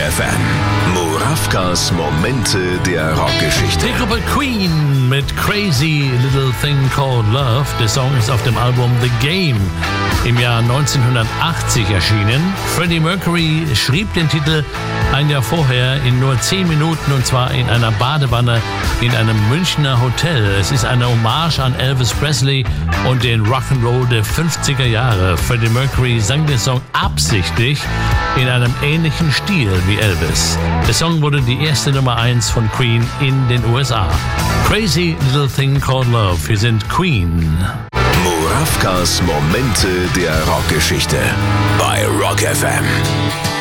FM. Murawkas Momente der Rockgeschichte. Die Gruppe Queen mit Crazy Little Thing Called Love. Der Song ist auf dem Album The Game im Jahr 1980 erschienen. Freddie Mercury schrieb den Titel ein Jahr vorher in nur 10 Minuten, und zwar in einer Badewanne in einem Münchner Hotel. Es ist eine Hommage an Elvis Presley und den Rock'n'Roll der 50er Jahre. Freddie Mercury sang den Song absichtlich in einem ähnlichen Stil wie Elvis. Der Song wurde die erste Nummer 1 von Queen in den USA. Crazy Little Thing Called Love. Wir sind Queen. Murawkas Momente der Rockgeschichte bei Rock FM.